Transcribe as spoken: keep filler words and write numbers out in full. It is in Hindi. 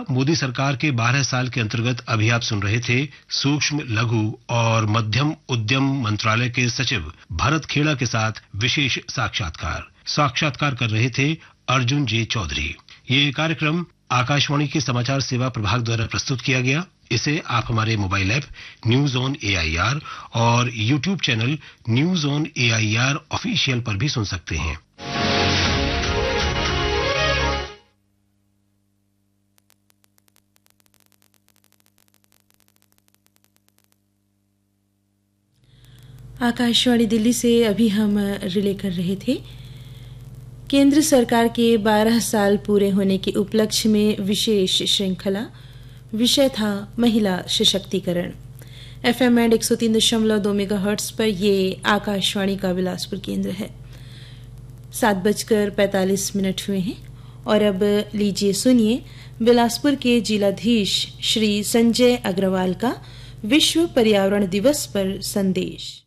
मोदी सरकार के बारह साल के अंतर्गत अभी आप सुन रहे थे सूक्ष्म, लघु और मध्यम उद्यम मंत्रालय के सचिव भरत खेड़ा के साथ विशेष साक्षात्कार। साक्षात्कार कर रहे थे अर्जुन जे चौधरी। ये कार्यक्रम आकाशवाणी के समाचार सेवा प्रभाग द्वारा प्रस्तुत किया गया। इसे आप हमारे mobile app news on AIR और YouTube channel news on AIR official पर भी सुन सकते हैं। आकाशवाणी दिल्ली से अभी हम रिले कर रहे थे केंद्र सरकार के बारह साल पूरे होने के उपलक्ष्य में विशेष श्रृंखला। विषय था महिला सशक्तिकरण। एफएम एंड एक सौ तीन दशमलव दो मेगा हर्ट्स पर ये आकाशवाणी का बिलासपुर केंद्र है। सात बजकर पैंतालीस मिनट हुए हैं और अब लीजिए सुनिए बिलासपुर के जिलाधीश श्री संजय अग्रवाल का विश्व पर्यावरण दिवस पर संदेश।